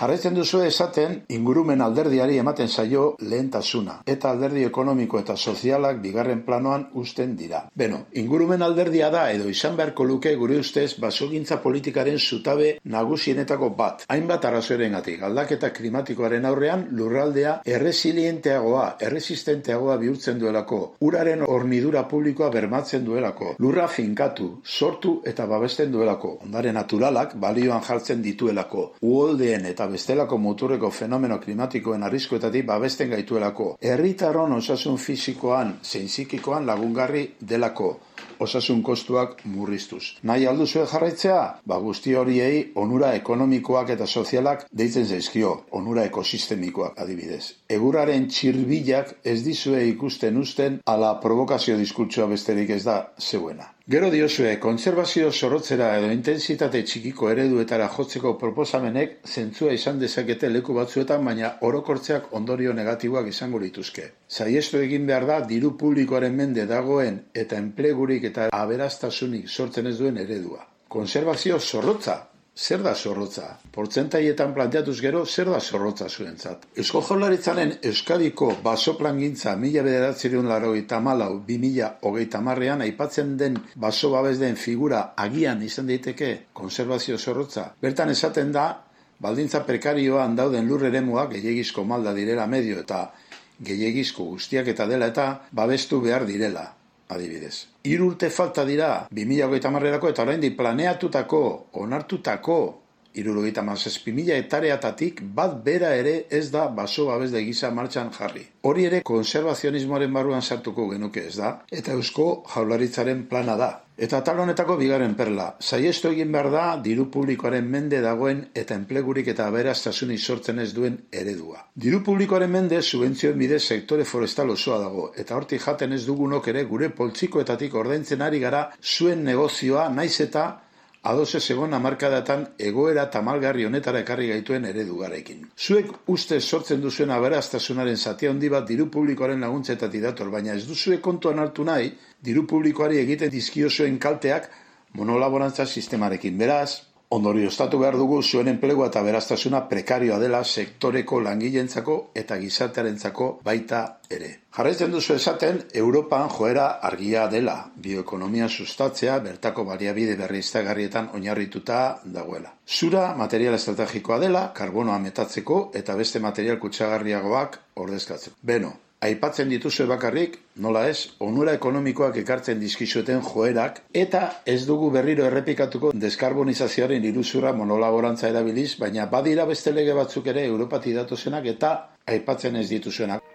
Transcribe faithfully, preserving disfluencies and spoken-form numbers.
Jarraitzen duzu esaten ingurumen alderdiari ematen zaio lehentasuna, eta alderdi ekonomiko eta sozialak bigarren planoan uzten dira. Beno, ingurumen alderdia da edo izan beharko luke gure ustez basogintza politikaren zutabe nagusienetako bat. Hainbat arrazoirengatik, aldaketa klimatikoaren aurrean lurraldea erresilienteagoa, erresistenteagoa bihurtzen duelako, uraren hornidura publikoa bermatzen duelako, lurra finkatu, sortu eta babesten duelako, ondare naturalak balioan jartzen dituelako, uholdeen eta bestelako muturreko fenomeno klimatikoen arriskuetatik babesten gaituelako, herritarron osasun fisikoan zein psikikoan lagungarri delako, osasun kostuak murriztuz. Nahi alduzue jarraitzea? Ba guzti horiei onura ekonomikoak eta sozialak deitzen zaizkio, onura ekosistemikoak adibidez. Egurraren txirbilak ez dizue ikusten uzten ala provokazio diskurtsoa besterik ez da zeuena. Gero diozue, kontserbazio zorrotzera edo intensitate txikiko ereduetara jotzeko proposamenek zentzua izan dezakete leku batzuetan, baina orokortzeak ondorio negatiboak izango lituzke. Saiestu egin behar da diru publikoaren mende dagoen eta enplegurik eta aberastasunik sortzen ez duen eredua. Kontserbazio zorrotza. Zer da zorrotza? Portzentaietan planteatuz gero, zer da zorrotza zuentzat? Eusko Jaurlaritzaren Euskadiko basoplangintza mila bederatziehun eta laurogeita hamalau bi mila hogeita hamarrean aipatzen den baso babes den figura agian izan daiteke kontserbazio zorrotza. Bertan esaten da, baldintza prekarioan dauden lur eremuak gehiegizko malda direla medio eta gehiegizko guztiak eta dela eta babestu behar direla. Adibidez. Hiru urte falta dira bi mila hogeita hamarrerako eta oraindik planeatutako, onartutako hirurogeita hamazazpi mila hektareatatik bat bera ere ez da baso babesle gisa martxan jarri. Hori ere konserbazionismoaren barruan sartuko genuke ez da, eta Eusko Jaurlaritzaren plana da. Eta tal honetako bigarren perla, saiestu egin behar da diru publikoaren mende dagoen eta enplegurik eta aberastasunik sortzen ez duen eredua. Diru publikoaren mende subentzioen bidez sektore forestal osoa dago, eta hortik jaten ez dugunok ere gure poltsikoetatik ordaintzen ari gara zuen negozioa naiz eta ados ez egon hamarkadatan egoera tamalgarri honetara ekarri gaituen eredugarekin. Zuek ustez sortzen duzuen aberastasunaren zati handi bat diru publikoaren laguntzetatik dator, baina ez duzue kontuan hartu nahi, diru publikoari egiten dizkiozuen kalteak monolaborantza sistemarekin. Beraz, ondorioztatu behar dugu zuen enplegua eta aberastasuna prekarioa dela sektoreko langileentzako eta gizartearentzako baita ere. Jarraitzen duzu esaten, Europan joera argia dela, bioekonomia sustatzea bertako baliabide berriztagarrietan oinarrituta dagoela. Zura material estrategikoa dela, karbonoa metatzeko eta beste material kutsagarriagoak ordezkatzeko. Beno, aipatzen dituzue bakarrik, nola ez, onura ekonomikoak ekartzen dizkizueten joerak, eta ez dugu berriro errepikatuko deskarbonizazioaren iruzurra monolaborantza erabiliz, baina badira beste lege batzuk ere Europatik datozenak eta aipatzen ez dituzuenak.